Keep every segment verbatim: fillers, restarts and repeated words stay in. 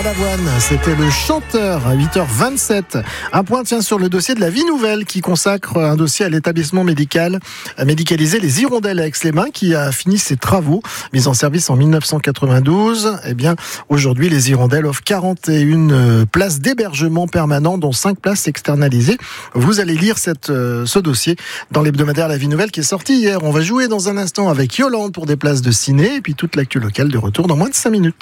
Balavoine, c'était le chanteur à huit heures vingt-sept. Un point tient sur le dossier de la Vie Nouvelle qui consacre un dossier à l'établissement médical médicalisé Les Hirondelles à Aix-les-Bains qui a fini ses travaux mis en service en dix-neuf cent quatre-vingt-douze. Eh bien, aujourd'hui, Les Hirondelles offrent quarante et une places d'hébergement permanent dont cinq places externalisées. Vous allez lire cette, euh, ce dossier dans l'hebdomadaire La Vie Nouvelle qui est sorti hier. On va jouer dans un instant avec Yolande pour des places de ciné et puis toute l'actu locale de retour dans moins de cinq minutes.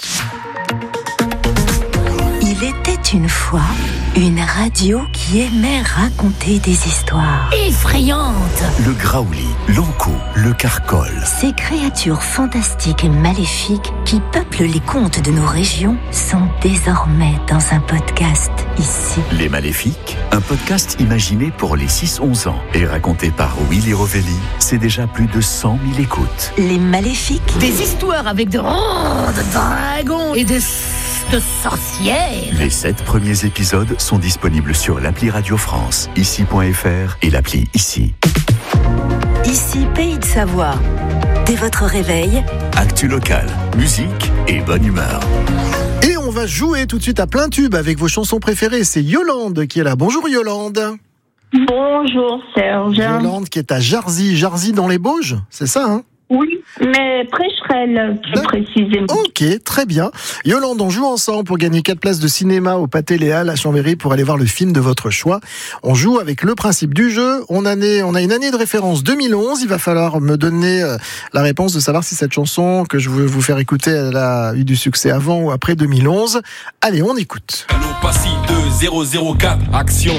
Il était une fois une radio qui aimait raconter des histoires effrayantes. Le graouli, l'ankou, le carcol. Ces créatures fantastiques et maléfiques qui peuplent les contes de nos régions sont désormais dans un podcast ici. Les Maléfiques, un podcast imaginé pour les six onze ans et raconté par Willy Rovelli. C'est déjà plus de cent mille écoutes. Les Maléfiques. Des histoires avec de, oh, de dragons et de, de sorcières. Les sept premiers épisodes sont disponibles sur l'appli Radio France, ici point f r et l'appli Ici. Ici, Pays de Savoie. Dès votre réveil, actu locale, musique et bonne humeur. Et on va jouer tout de suite à plein tube avec vos chansons préférées. C'est Yolande qui est là. Bonjour Yolande. Bonjour Serge. Yolande qui est à Jarzy, Jarzy dans les Bauges, c'est ça hein? Oui, mais Prêcherel, plus précisément. Ok, très bien. Yolande, on joue ensemble pour gagner quatre places de cinéma au Pâté Léal à Chambéry pour aller voir le film de votre choix. On joue avec le principe du jeu. On a, né, on a une année de référence deux mille onze. Il va falloir me donner la réponse de savoir si cette chanson que je veux vous faire écouter, elle a eu du succès avant ou après deux mille onze. Allez, on écoute. Allô, Passy deux zéro zéro quatre, action.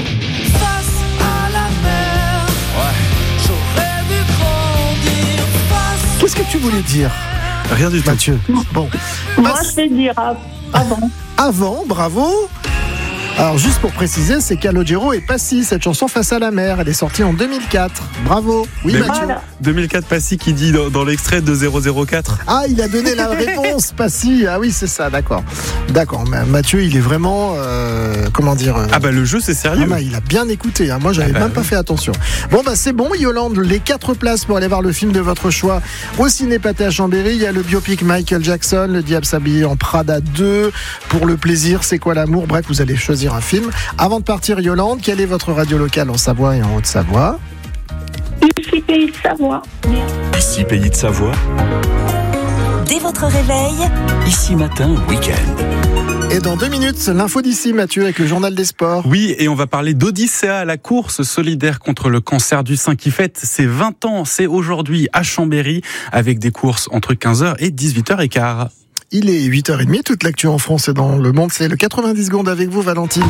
Qu'est-ce que tu voulais dire? Rien du tout. Mathieu. Bon. Moi, Passe... je vais dire avant. Avant, bravo. Alors, juste pour préciser, c'est Calogero et Passy, cette chanson Face à la mer. Elle est sortie en deux mille quatre. Bravo. Oui, Mais Mathieu. Voilà. deux mille quatre, Passy qui dit dans, dans l'extrait de zéro zéro quatre. Ah, il a donné la réponse, Passy. Ah oui, c'est ça, d'accord. D'accord, mais Mathieu, il est vraiment, euh, comment dire... Euh, Ah bah le jeu c'est sérieux. ah bah, il a bien écouté, hein. Moi j'avais Ah bah même oui. pas fait attention. Bon bah c'est bon Yolande, les quatre places pour aller voir le film de votre choix au Ciné Pâté à Chambéry. Il y a le biopic Michael Jackson, Le Diable s'habille en Prada deux, Pour le plaisir, C'est quoi l'amour? Bref, vous allez choisir un film. Avant de partir Yolande, quelle est votre radio locale en Savoie et en Haute-Savoie? Ici, Pays de Savoie. Ici Pays de Savoie, dès votre réveil, ici matin week-end. Et dans deux minutes, l'info d'ici Mathieu avec le journal des sports. Oui, et on va parler d'Odyssea, la course solidaire contre le cancer du sein qui fête ses vingt ans. C'est aujourd'hui à Chambéry avec des courses entre quinze heures et dix-huit heures quinze. Il est huit heures trente, toute l'actu en France et dans le monde, c'est le quatre-vingt-dix secondes avec vous Valentine.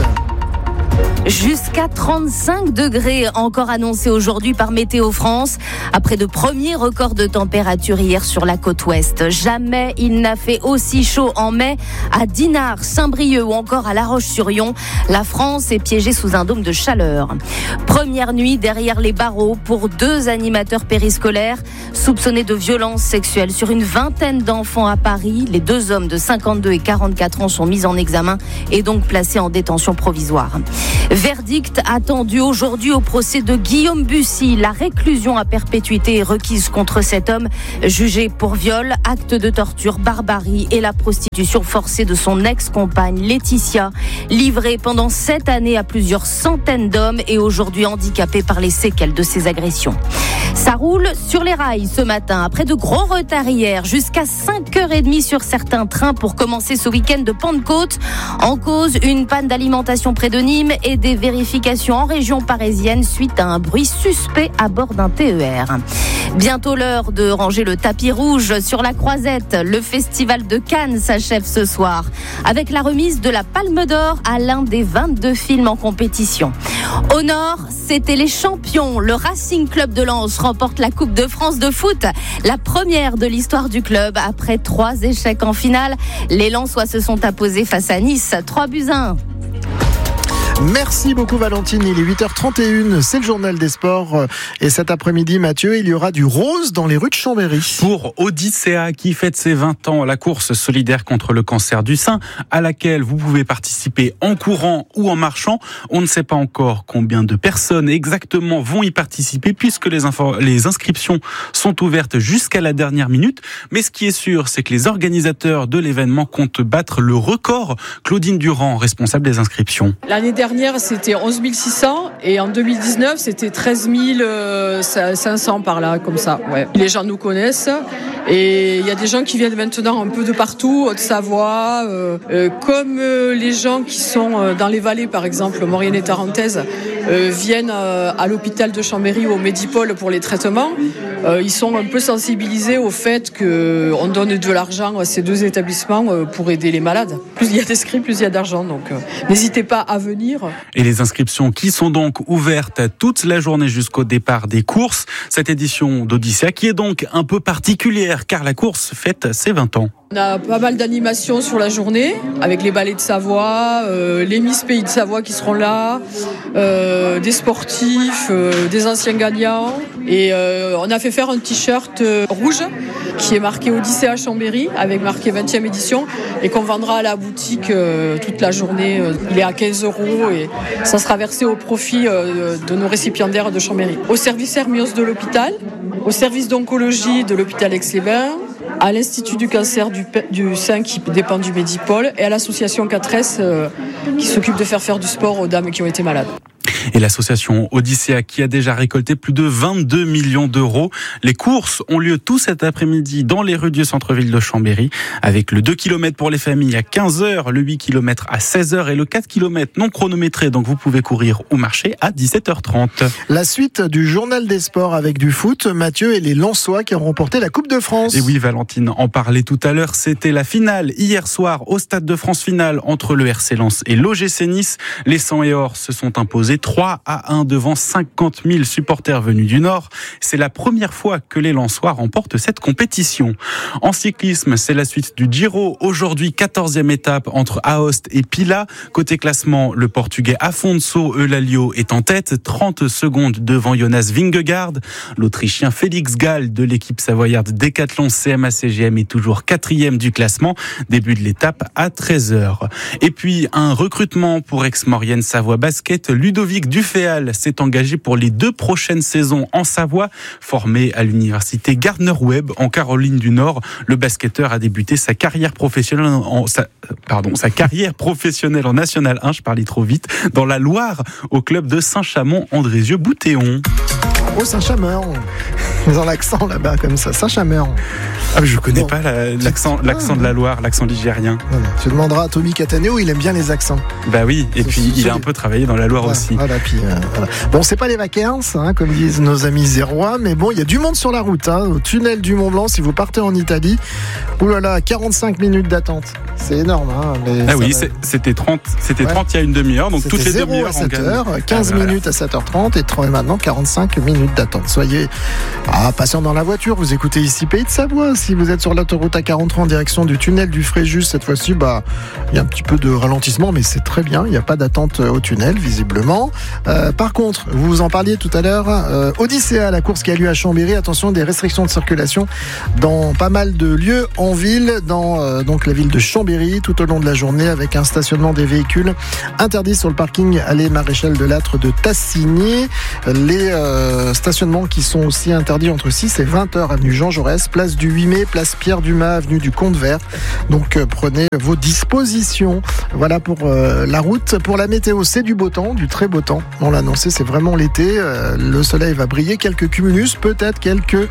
Jusqu'à trente-cinq degrés encore annoncés aujourd'hui par Météo France. Après de premiers records de température hier sur la côte ouest. Jamais il n'a fait aussi chaud en mai à Dinard, Saint-Brieuc ou encore à La Roche-sur-Yon. La France est piégée sous un dôme de chaleur. Première nuit derrière les barreaux pour deux animateurs périscolaires soupçonnés de violences sexuelles sur une vingtaine d'enfants à Paris. Les deux hommes de cinquante-deux et quarante-quatre ans sont mis en examen et donc placés en détention provisoire. Verdict attendu aujourd'hui au procès de Guillaume Bussy. La réclusion à perpétuité est requise contre cet homme jugé pour viol, acte de torture, barbarie et la prostitution forcée de son ex-compagne Laetitia, livrée pendant sept années à plusieurs centaines d'hommes et aujourd'hui handicapé par les séquelles de ces agressions. Ça roule sur les rails ce matin, après de gros retards hier, jusqu'à cinq heures trente sur certains trains pour commencer ce week-end de Pentecôte. En cause, une panne d'alimentation près de Nîmes et des vérifications en région parisienne suite à un bruit suspect à bord d'un T E R. Bientôt l'heure de ranger le tapis rouge sur la Croisette. Le festival de Cannes s'achève ce soir avec la remise de la Palme d'Or à l'un des vingt-deux films en compétition. Au nord, c'était les champions. Le Racing Club de Lens remporte la Coupe de France de foot, la première de l'histoire du club après trois échecs en finale. Les Lensois se sont imposés face à Nice, trois buts à un. Merci beaucoup Valentine, il est huit heures trente et une, c'est le journal des sports. Et cet après-midi, Mathieu, il y aura du rose dans les rues de Chambéry. Pour Odyssea qui fête ses vingt ans, la course solidaire contre le cancer du sein, à laquelle vous pouvez participer en courant ou en marchant. On ne sait pas encore combien de personnes exactement vont y participer puisque les, info- les inscriptions sont ouvertes jusqu'à la dernière minute. Mais ce qui est sûr, c'est que les organisateurs de l'événement comptent battre le record. Claudine Durand, responsable des inscriptions. L'année dernière, c'était onze mille six cents et en deux mille dix-neuf, c'était treize mille cinq cents par là, comme ça. Ouais. Les gens nous connaissent et il y a des gens qui viennent maintenant un peu de partout, Haute-Savoie, euh, euh, comme euh, les gens qui sont euh, dans les vallées, par exemple, Maurienne et Tarentaise, euh, viennent euh, à l'hôpital de Chambéry ou au Médipôle pour les traitements. Euh, ils sont un peu sensibilisés au fait qu'on donne de l'argent à ces deux établissements euh, pour aider les malades. Plus il y a d'inscrits, plus il y a d'argent. Donc euh, n'hésitez pas à venir. Et les inscriptions qui sont donc ouvertes toute la journée jusqu'au départ des courses. Cette édition d'Odyssea qui est donc un peu particulière car la course fête ses vingt ans. On a pas mal d'animations sur la journée, avec les ballets de Savoie, euh, les Miss Pays de Savoie qui seront là, euh, des sportifs, euh, des anciens gagnants. Et euh, on a fait faire un t-shirt euh, rouge qui est marqué Odyssea Chambéry, avec marqué vingtième édition, et qu'on vendra à la boutique euh, toute la journée. Il est à quinze euros et ça sera versé au profit euh, de nos récipiendaires de Chambéry. Au service Hermios de l'hôpital, au service d'oncologie de l'hôpital Aix-les-Bains, à l'Institut du cancer du, du sein qui dépend du Médipôle et à l'association quatre S euh, qui s'occupe de faire faire du sport aux dames qui ont été malades. Et l'association Odyssea qui a déjà récolté plus de vingt-deux millions d'euros. Les courses ont lieu tout cet après-midi dans les rues du centre-ville de Chambéry avec le deux kilomètres pour les familles à quinze heures, le huit kilomètres à seize heures et le quatre kilomètres non chronométré. Donc vous pouvez courir ou marcher à dix-sept heures trente. La suite du journal des sports avec du foot, Mathieu et les Lensois qui ont remporté la Coupe de France. Et oui, Valentine en parlait tout à l'heure. C'était la finale hier soir au Stade de France finale entre le R C Lens et l'O G C Nice. Les Sang et Or se sont imposés trois à un devant cinquante mille supporters venus du Nord. C'est la première fois que les Lensois remportent cette compétition. En cyclisme, c'est la suite du Giro. Aujourd'hui, quatorzième étape entre Aoste et Pila. Côté classement, le Portugais Afonso Eulalio est en tête, trente secondes devant Jonas Vingegaard. L'Autrichien Félix Gall de l'équipe savoyarde Décathlon C M A C G M est toujours quatrième du classement. Début de l'étape à treize heures. Et puis, un recrutement pour Aix-Maurienne Savoie Basket. Ludovic Duféal s'est engagé pour les deux prochaines saisons en Savoie. Formé à l'université Gardner-Webb en Caroline du Nord, le basketteur a débuté sa carrière professionnelle en, sa, pardon, sa carrière professionnelle en National un, je parlais trop vite, dans la Loire, au club de Saint-Chamond-Andrézieux-Boutéon. Oh, Saint-Chameur. Ils ont l'accent là-bas comme ça, Saint-Chameur. Ah, je connais non. pas la, l'accent, l'accent de la Loire, l'accent ligérien. Non, non. Tu demanderas à Tommy Cataneo, il aime bien les accents. Bah oui, et puis c'est, il c'est a un peu travaillé dans la Loire voilà, aussi. Voilà, puis, euh, voilà. Bon, c'est pas les vacances, hein, comme disent nos amis zérois, mais bon, il y a du monde sur la route, hein, au tunnel du Mont Blanc, si vous partez en Italie. Ouh là là, quarante-cinq minutes d'attente. C'est énorme, hein. Mais ah oui, va... c'est, c'était trente, c'était ouais. trente il y a une demi-heure, donc c'était toutes les demi-heures à sept on heures, gagne. quinze ah, voilà. minutes à sept heures trente et maintenant quarante-cinq minutes d'attente. Soyez ah, patient dans la voiture, vous écoutez ici Pays de Savoie. Si vous êtes sur l'autoroute A quarante-trois en direction du tunnel du Fréjus, cette fois-ci, bah, il y a un petit peu de ralentissement, mais c'est très bien. Il n'y a pas d'attente au tunnel, visiblement. Euh, par contre, vous vous en parliez tout à l'heure, euh, Odyssea, la course qui a lieu à Chambéry. Attention, des restrictions de circulation dans pas mal de lieux en ville, dans euh, donc la ville de Chambéry, tout au long de la journée, avec un stationnement des véhicules interdit sur le parking allée Maréchal de Lattre de Tassigny. Les euh, stationnements qui sont aussi interdits entre six et vingt heures, avenue Jean Jaurès, place du huit mai, place Pierre Dumas, avenue du Comte-Vert. Donc euh, prenez vos dispositions. Voilà pour euh, la route. Pour la météo, c'est du beau temps, du très beau temps. On l'a annoncé, c'est vraiment l'été. Euh, le soleil va briller, quelques cumulus, peut-être quelques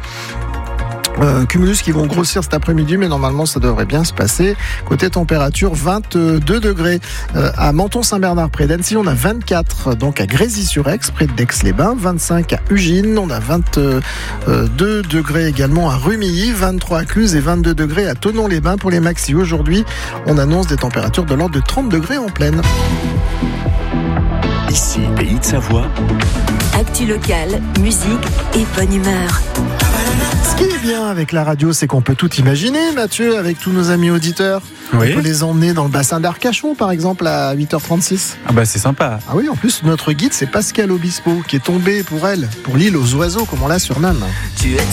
Euh, cumulus qui vont grossir cet après-midi, mais normalement ça devrait bien se passer. Côté température, vingt-deux degrés euh, à Menton-Saint-Bernard près d'Annecy, on a vingt-quatre donc à Grésy-sur-Aix près d'Aix-les-Bains, vingt-cinq à Ugine, on a vingt-deux degrés également à Rumilly, vingt-trois à Cluse et vingt-deux degrés à Thonon-les-Bains pour les maxi. Aujourd'hui, on annonce des températures de l'ordre de trente degrés en pleine. Ici, Pays de Savoie. Actu locale, musique et bonne humeur. Ce qui est bien avec la radio, c'est qu'on peut tout imaginer, Mathieu, avec tous nos amis auditeurs. Oui. On peut les emmener dans le bassin d'Arcachon, par exemple, à huit heures trente-six. Ah bah c'est sympa. Ah oui, en plus, notre guide, c'est Pascal Obispo, qui est tombé pour elle, pour l'île aux oiseaux, comme on la surnomme. Tu es